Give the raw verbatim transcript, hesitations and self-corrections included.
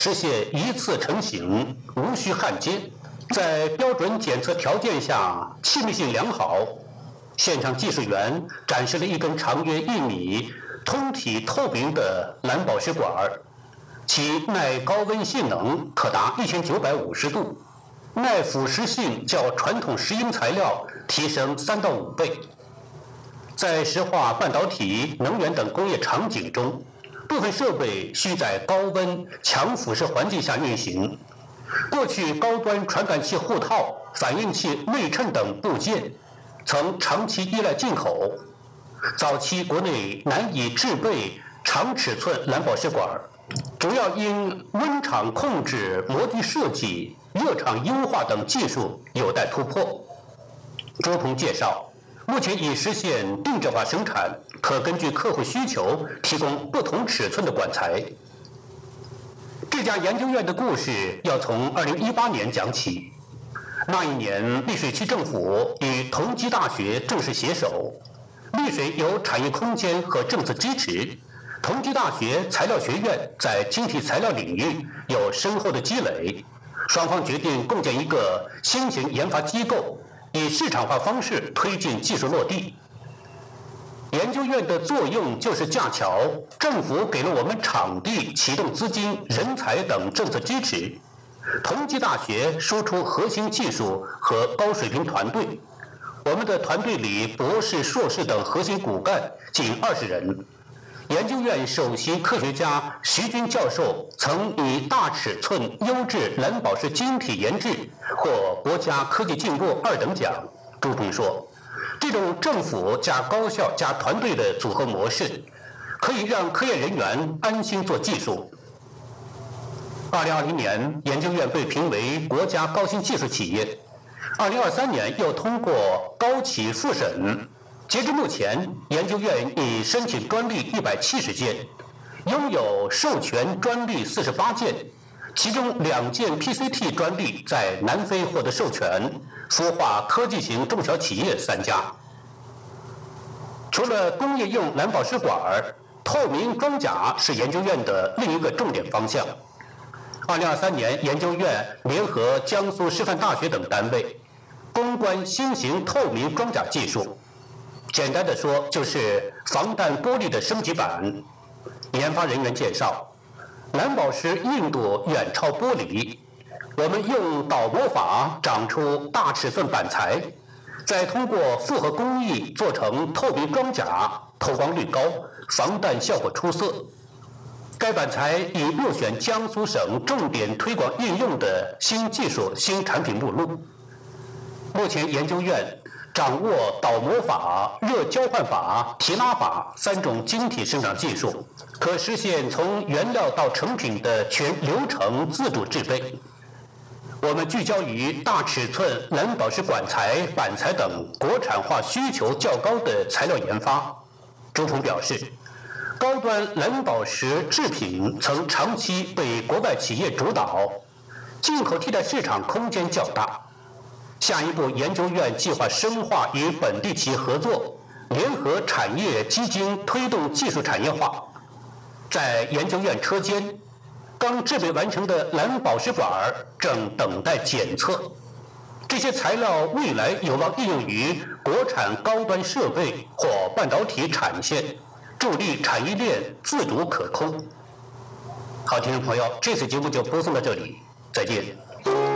实现一次成型，无需焊接，在标准检测条件下气密性良好。现场技术员展示了一根长约一米、通体透明的蓝宝石管，其耐高温性能可达一千九百五十度，耐腐蚀性较传统石英材料提升三到五倍。在石化、半导体、能源等工业场景中，部分设备需在高温、强腐蚀环境下运行。过去高端传感器护套、反应器内衬等部件曾长期依赖进口，早期国内难以制备长尺寸蓝宝石管，主要因温场控制、模具设计、热场优化等技术有待突破。周鹏介绍，目前已实现定制化生产，可根据客户需求提供不同尺寸的管材。这家研究院的故事要从二零一八年讲起。那一年，溧水区政府与同济大学正式携手，溧水有产业空间和政策支持，同济大学材料学院在晶体材料领域有深厚的积累，双方决定共建一个新型研发机构，以市场化方式推进技术落地。研究院的作用就是架桥，政府给了我们场地、启动资金、人才等政策支持，同济大学输出核心技术和高水平团队，我们的团队里博士、硕士等核心骨干近二十人。研究院首席科学家徐军教授曾以大尺寸优质蓝宝石晶体研制获国家科技进步二等奖。朱鹏说，这种政府加高校加团队的组合模式，可以让科研人员安心做技术。二零二零年，研究院被评为国家高新技术企业。二零二三年又通过高企复审。截至目前，研究院已申请专利一百七十件，拥有授权专利四十八件，其中两件 P C T 专利在南非获得授权，孵化科技型中小企业三家。除了工业用蓝宝石管，透明装甲是研究院的另一个重点方向。二零二三年，研究院联合江苏师范大学等单位，攻关新型透明装甲技术。简单的说，就是防弹玻璃的升级版。研发人员介绍，蓝宝石硬度远超玻璃，我们用倒模法长出大尺寸板材，再通过复合工艺做成透明装甲，透光率高，防弹效果出色。该板材已入选江苏省重点推广应用的新技术新产品目录。目前研究院掌握倒模法、热交换法、提拉法三种晶体生长技术，可实现从原料到成品的全流程自主制备。我们聚焦于大尺寸蓝宝石管材、板材等国产化需求较高的材料研发。周鹏表示，高端蓝宝石制品曾长期被国外企业主导，进口替代市场空间较大。下一步，研究院计划深化与本地企业合作，联合产业基金推动技术产业化。在研究院车间，刚制备完成的蓝宝石管正等待检测。这些材料未来有望应用于国产高端设备或半导体产线，助力产业链自主可控。好，听众朋友，这次节目就播送到这里，再见。